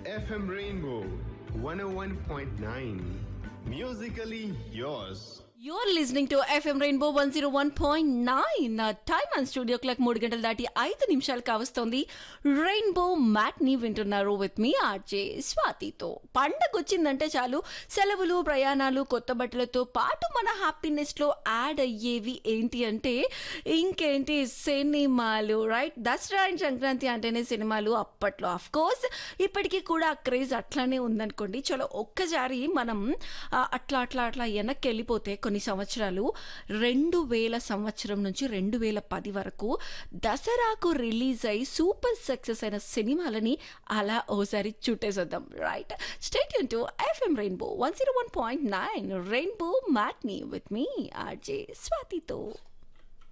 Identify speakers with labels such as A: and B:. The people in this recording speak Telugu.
A: FM Rainbow 101.9. Musically yours.
B: You're listening to FM Rainbow 101.9. Time and studio clock 3 గంటలు దాటి 5 నిమిషాలు కావస్తోంది. రెయిన్బో మ్యాట్ని వింటున్నారు విత్ మీ ఆర్జే స్వాతితో. పండగ వచ్చిందంటే చాలు సెలవులు, ప్రయాణాలు, కొత్త బట్టలతో పాటు మన హ్యాపీనెస్లో యాడ్ అయ్యేవి ఏంటి అంటే ఇంకేంటి సినిమాలు, రైట్? దసరా అండ్ సంక్రాంతి అంటేనే సినిమాలు అప్పట్లో. ఆఫ్ కోర్స్ ఇప్పటికీ కూడా ఆ క్రేజ్ అట్లానే ఉందనుకోండి. చలో ఒక్కసారి మనం అట్లా వెనక్కి వెళ్ళిపోతే కొన్ని సంవత్సరాలు 2000 సంవత్సరం నుంచి 2010 వరకు దసరాకు రిలీజ్ అయి సూపర్ సక్సెస్ అయిన సినిమాలని అలా ఓసారి చూటేసేద్దాం, right? Stay tune to FM Rainbow 101.9 rainbow matinee with me RJ స్వాతితో.